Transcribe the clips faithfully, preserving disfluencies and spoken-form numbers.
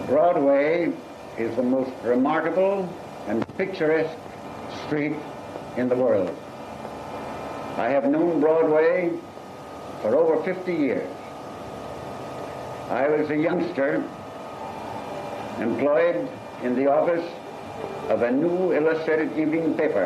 Broadway is the most remarkable and picturesque street in the world. I have known Broadway for over fifty years. I was a youngster employed in the office of a new illustrated evening paper.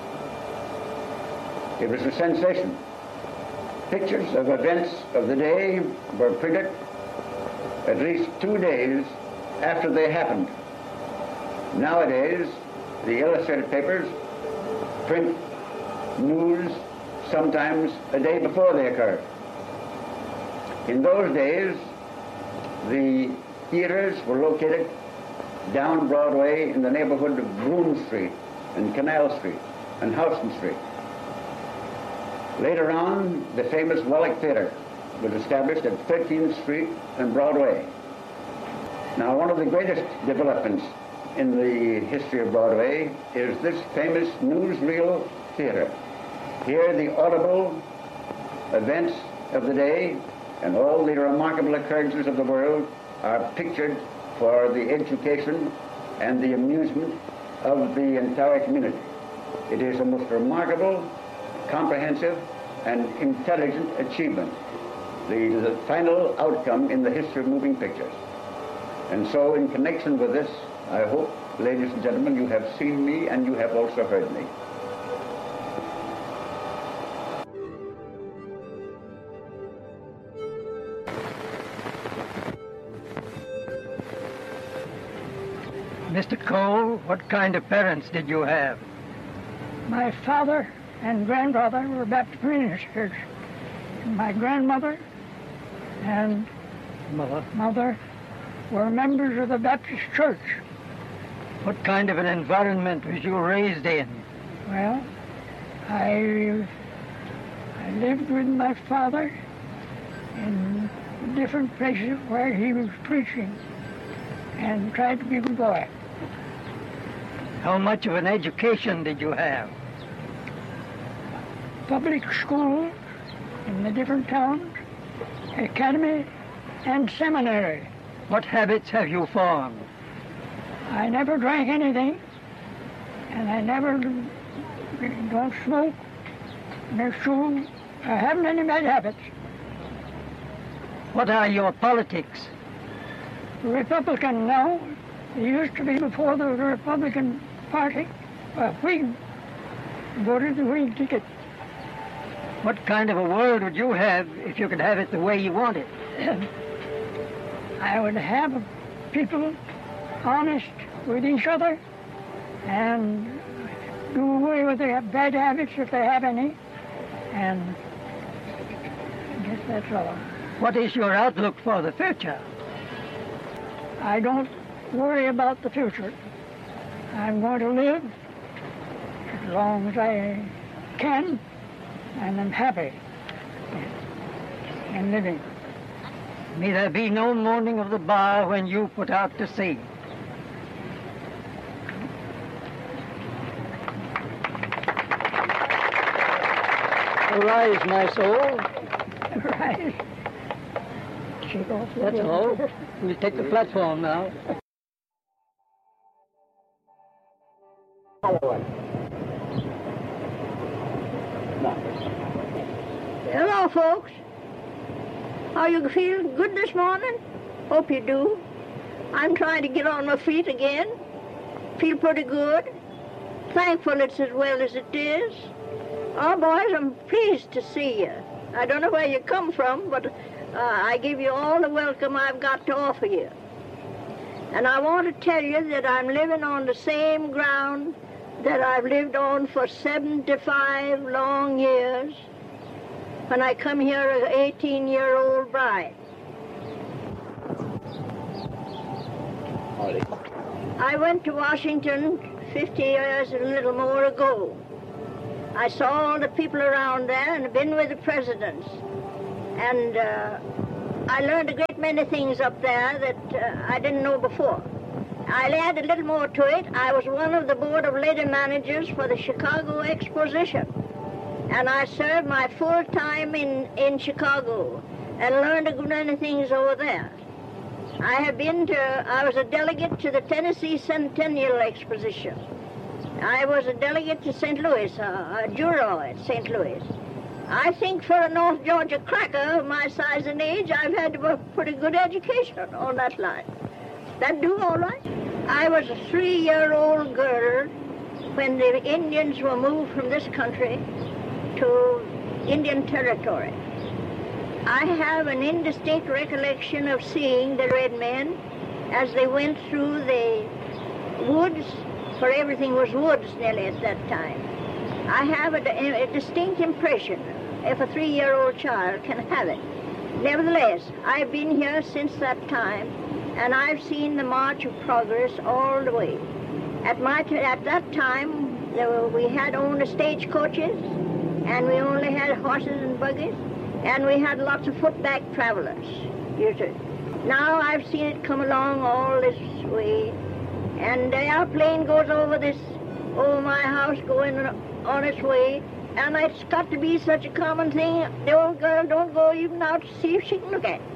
It was a sensation. Pictures of events of the day were printed at least two days after they happened. Nowadays, the illustrated papers print news sometimes a day before they occur. In those days, the theaters were located down Broadway in the neighborhood of Broome Street and Canal Street and Houston Street. Later on, the famous Wallach Theater was established at thirteenth Street and Broadway. Now, one of the greatest developments in the history of Broadway is this famous newsreel theater. Here, the audible events of the day and all the remarkable occurrences of the world are pictured for the education and the amusement of the entire community. It is a most remarkable, comprehensive, and intelligent achievement, the, the final outcome in the history of moving pictures. And so, in connection with this, I hope, ladies and gentlemen, you have seen me and you have also heard me. Mister Cole, what kind of parents did you have? My father and grandfather were Baptist ministers. My grandmother and Mother. mother were members of the Baptist church. What kind of an environment was you raised in? Well, I, I lived with my father in different places where he was preaching and tried to be a good boy. How much of an education did you have? Public schools in the different towns, academy, and seminary. What habits have you formed? I never drank anything, and I never don't smoke, no chew. I haven't any bad habits. What are your politics? Republican now. It used to be before the Republican Party. Well, Whig voted the Whig ticket. What kind of a world would you have if you could have it the way you want it? I would have people honest with each other and do away with their bad habits if they have any. And I guess that's all. What is your outlook for the future? I don't worry about the future. I'm going to live as long as I can, and I'm happy in living. May there be no mourning of the bar when you put out to sea. Arise, my soul. Right. Shake off the That's all. We'll take the platform now. Hello, folks. How you feel? Good this morning? Hope you do. I'm trying to get on my feet again. Feel pretty good. Thankful it's as well as it is. Oh, boys, I'm pleased to see you. I don't know where you come from, but uh, I give you all the welcome I've got to offer you. And I want to tell you that I'm living on the same ground that I've lived on for seventy-five long years when I come here as an eighteen-year-old bride. I went to Washington fifty years and a little more ago. I saw all the people around there and been with the presidents. And uh, I learned a great many things up there that uh, I didn't know before. I'll add a little more to it. I was one of the board of lady managers for the Chicago Exposition. And I served my full time in, in Chicago and learned a good many things over there. I have been to, I was a delegate to the Tennessee Centennial Exposition. I was a delegate to Saint Louis, a, a juror at Saint Louis. I think for a North Georgia cracker of my size and age, I've had a pretty good education on that line. That do all right? I was a three-year-old girl when the Indians were moved from this country to Indian Territory. I have an indistinct recollection of seeing the red men as they went through the woods, for everything was woods nearly at that time. I have a, a distinct impression, if a three-year-old child can have it. Nevertheless, I've been here since that time, and I've seen the march of progress all the way. At my t at that time, there were, we had only stagecoaches, and we only had horses and buggies, and we had lots of footback travelers, usually. Now I've seen it come along all this way, and the airplane goes over this, over my house, going on its way, and it's got to be such a common thing. The old girl don't go even out to see if she can look at it.